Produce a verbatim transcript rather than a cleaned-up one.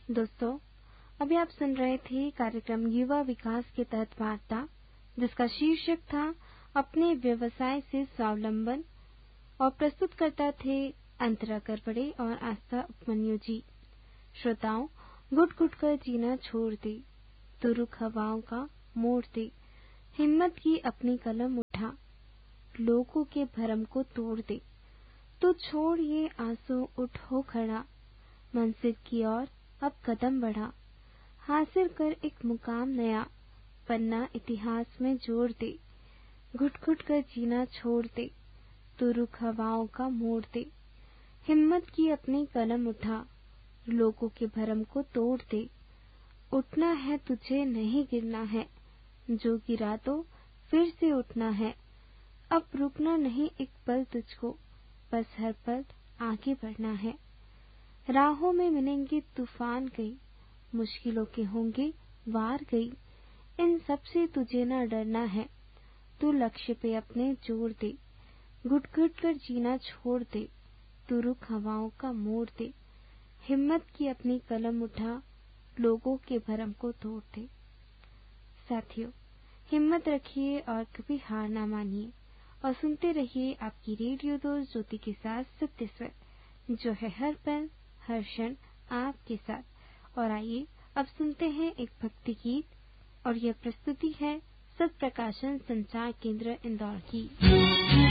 दोस्तों, अभी आप सुन रहे थे कार्यक्रम युवा विकास के तहत वार्ता, जिसका शीर्षक था अपने व्यवसाय से स्वावलंबन, और प्रस्तुतकर्ता थे अंतरा करपड़े और आस्था उपमन्यु जी। श्रोताओं, घुट घुट कर जीना छोड़ दे, तो रुख हवाओं का मोड़ दे, हिम्मत की अपनी कलम उठा, लोगों के भरम को तोड़ दे, तो छोड़ ये आंसू, उठ हो खड़ा, मंजिल की ओर अब कदम बढ़ा, हासिल कर एक मुकाम नया, पन्ना इतिहास में जोड़ दे, घुट घुट कर जीना छोड़ दे, तो रुख हवाओं का मोड़ दे, हिम्मत की अपनी कलम उठा, लोगों के भरम को तोड़ दे, उठना है तुझे, नहीं गिरना है, जो गिरा तो फिर से उठना है, अब रुकना नहीं एक पल तुझको, बस हर पल आगे बढ़ना है। राहों में मिलेंगे तूफान कई, मुश्किलों के होंगे वार कई, इन सब से तुझे न डरना है, तू लक्ष्य पे अपने जोर दे, घुट घुट कर जीना छोड़ दे, तू रुख हवाओं का मोड़ दे, हिम्मत की अपनी कलम उठा, लोगों के भरम को तोड़ दे। साथियों, हिम्मत रखिए और कभी हार ना मानिए, और सुनते रहिए आपकी रेडियो दोस्त ज्योति के साथ सत्य स्वर, जो है हर पल हर क्षण आपके साथ। और आइए अब सुनते हैं एक भक्ति गीत, और यह प्रस्तुति है सत्प्रकाशन संचार केंद्र इंदौर की।